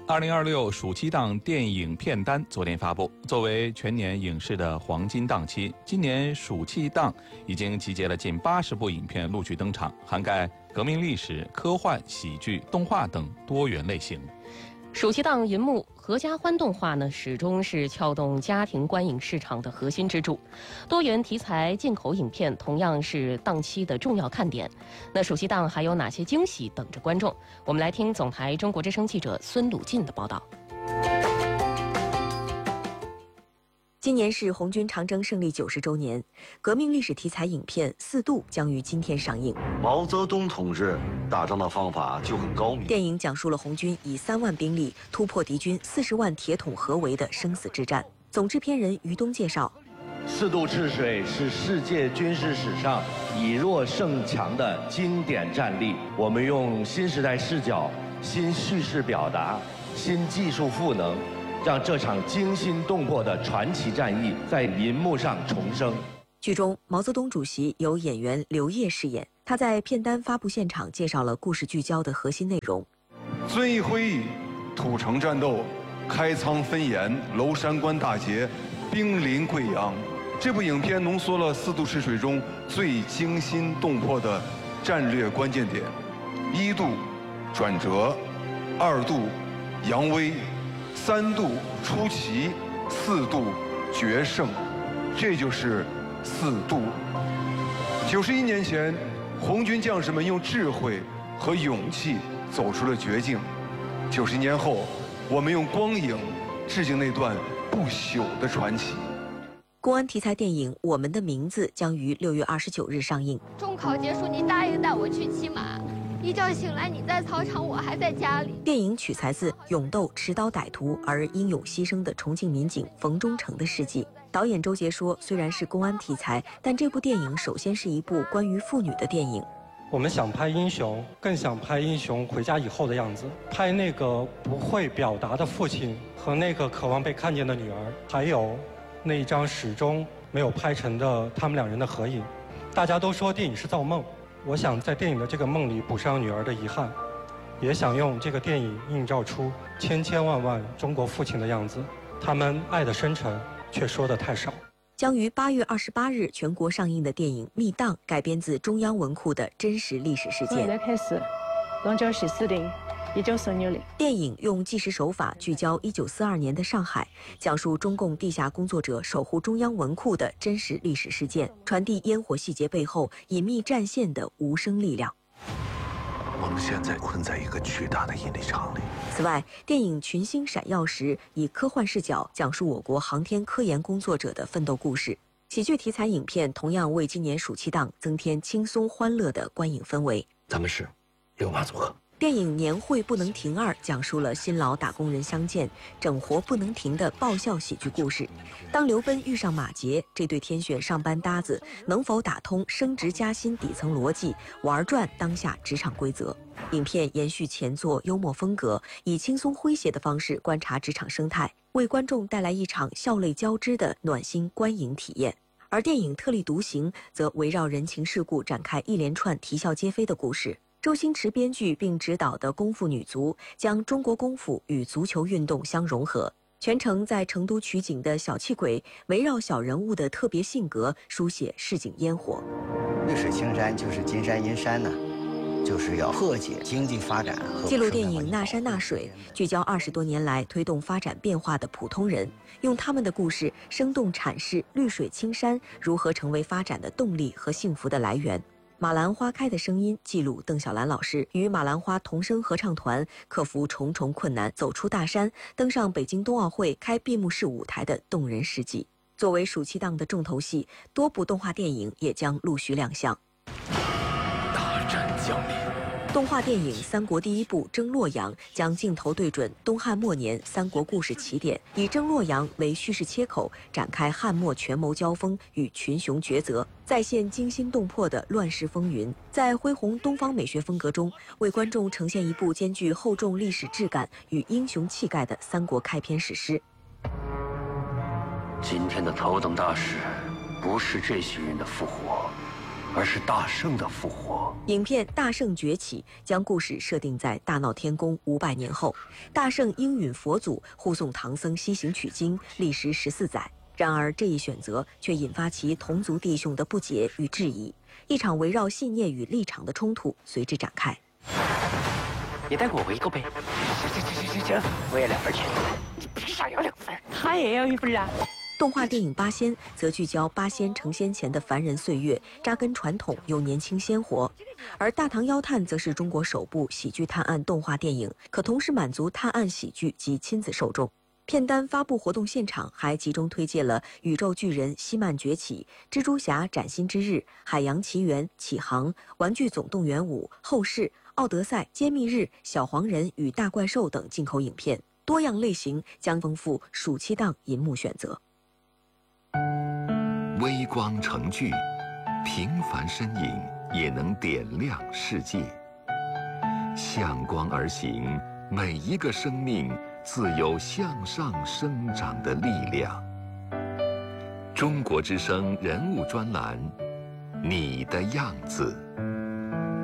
2026暑期档电影片单昨天发布，作为全年影视的黄金档期，今年暑期档已经集结了近80部影片陆续登场，涵盖革命历史、科幻、喜剧、动画等多元类型。 暑期档银幕合家欢动画呢，始终是撬动家庭观影市场的核心支柱。多元题材进口影片同样是档期的重要看点。那暑期档还有哪些惊喜等着观众？我们来听总台中国之声记者孙鲁进的报道。 今年是红军长征胜利90周年，革命历史题材影片《四渡》将于今天上映。 毛泽东同志打仗的方法就很高明。 电影讲述了红军以3万兵力突破敌军40万铁桶合围的生死之战。总制片人于东介绍， 四渡赤水是世界军事史上以弱胜强的经典战例。我们用新时代视角、新叙事表达、新技术赋能，让这场惊心动魄的传奇战役在银幕上重生。 剧中，毛泽东主席由演员刘烨饰演。他在片单发布现场介绍了故事聚焦的核心内容： 遵义会议、土城战斗、开仓分盐、娄山关大捷、兵临贵阳。这部影片浓缩了四渡赤水中最惊心动魄的战略关键点：1渡转折，2渡扬威，3渡出奇，4渡决胜。这就是四渡。91年前，红军将士们用智慧和勇气走出了绝境。90年后，我们用光影致敬那段不朽的传奇。 公安题材电影《我们的名字》将于6月29日上映。 中考结束，你答应带我去骑马。一觉醒来，你在操场，我还在家里。 电影取材自勇斗持刀歹徒而英勇牺牲的重庆民警冯忠诚的事迹。导演周杰说，虽然是公安题材，但这部电影首先是一部关于妇女的电影。 我们想拍英雄，更想拍英雄回家以后的样子，拍那个不会表达的父亲和那个渴望被看见的女儿，还有那一张始终没有拍成的他们2人的合影。大家都说电影是造梦，我想在电影的这个梦里补上女儿的遗憾，也想用这个电影映照出千千万万中国父亲的样子，他们爱的深沉，却说的太少。 将于8月28日全国上映的电影《密档》改编自中央文库的真实历史事件。 现在开始，龙角市司令1946年。 电影用纪实手法聚焦1942年的上海，讲述中共地下工作者守护中央文库的真实历史事件，传递烟火细节背后隐秘战线的无声力量。 我们现在困在一个巨大的引力场里。 此外，电影《群星闪耀时》以科幻视角讲述我国航天科研工作者的奋斗故事。喜剧题材影片同样为今年暑期档增添轻松欢乐的观影氛围。 咱们是六马组合。 电影《年会不能停2》讲述了辛劳打工人相见、整活不能停的爆笑喜剧故事。当刘奔遇上马杰，这对天选上班搭子能否打通升职加薪底层逻辑，玩转当下职场规则？影片延续前作幽默风格，以轻松诙谐的方式观察职场生态，为观众带来一场笑泪交织的暖心观影体验。而电影《特立独行》则围绕人情世故展开一连串啼笑皆非的故事。周星驰编剧并执导的功夫女足将中国功夫与足球运动相融合，全程在成都取景的小气鬼围绕小人物的特别性格书写市井烟火。 绿水青山就是金山银山呢，就是要破解经济发展和纪录电影《那山那水》聚焦20多年来推动发展变化的普通人，用他们的故事生动阐释绿水青山如何成为发展的动力和幸福的来源。马兰花开的声音记录邓小兰老师与马兰花童声合唱团克服重重困难，走出大山，登上北京冬奥会开闭幕式舞台的动人事迹。作为暑期档的重头戏，多部动画电影也将陆续亮相。 大战降临。 动画电影《三国》第一部《征洛阳》将镜头对准东汉末年三国故事起点，以征洛阳为叙事切口，展开汉末权谋交锋与群雄抉择，再现惊心动魄的乱世风云。在恢宏东方美学风格中，为观众呈现一部兼具厚重历史质感与英雄气概的三国开篇史诗。 今天的头等大事，不是这些人的复活， 而是大圣的复活。 影片《大圣崛起》将故事设定在大闹天宫500年后，大圣应允佛祖护送唐僧西行取经，历时14载。然而这一选择却引发其同族弟兄的不解与质疑，一场围绕信念与立场的冲突随之展开。 你带我回一个呗。行，我也2份钱。你凭啥要2份？他也要1份啊。 动画电影《八仙》则聚焦八仙成仙前的凡人岁月，扎根传统又年轻鲜活；而《大唐妖探》则是中国首部喜剧探案动画电影，可同时满足探案喜剧及亲子受众。片单发布活动现场还集中推荐了《宇宙巨人希曼崛起》、《蜘蛛侠崭新之日》、《海洋奇缘》、《启航》、《玩具总动员5》、《后世》、《奥德赛》、《揭秘日》、《小黄人与大怪兽》等进口影片，多样类型将丰富暑期档银幕选择。 微光成炬，平凡身影也能点亮世界。向光而行，每一个生命自有向上生长的力量。中国之声人物专栏，你的样子。